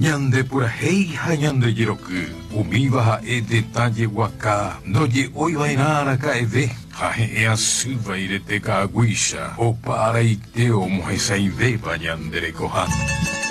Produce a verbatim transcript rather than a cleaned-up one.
Ñande pura heija ñande yeroku, umiva ha'e detalle guaká, ndoje oivaína ka'eve, ha he'ẽ asýva irete ka'aguycha, opa araite omohesãivéva ñande rekoha.